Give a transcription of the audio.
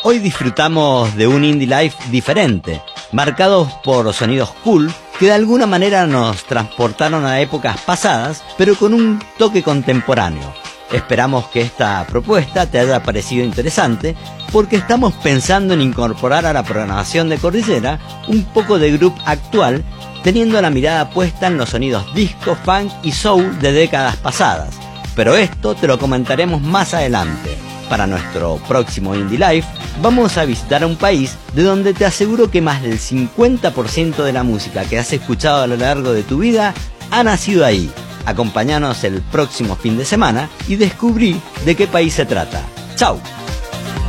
Hoy disfrutamos de un Indie Life diferente, marcados por sonidos cool que de alguna manera nos transportaron a épocas pasadas, pero con un toque contemporáneo. Esperamos que esta propuesta te haya parecido interesante, porque estamos pensando en incorporar a la programación de Cordillera un poco de groove actual, teniendo la mirada puesta en los sonidos disco, funk y soul de décadas pasadas. Pero esto te lo comentaremos más adelante. Para nuestro próximo Indie Life, vamos a visitar un país de donde te aseguro que más del 50% de la música que has escuchado a lo largo de tu vida ha nacido ahí. Acompáñanos el próximo fin de semana y descubrí de qué país se trata. ¡Chao!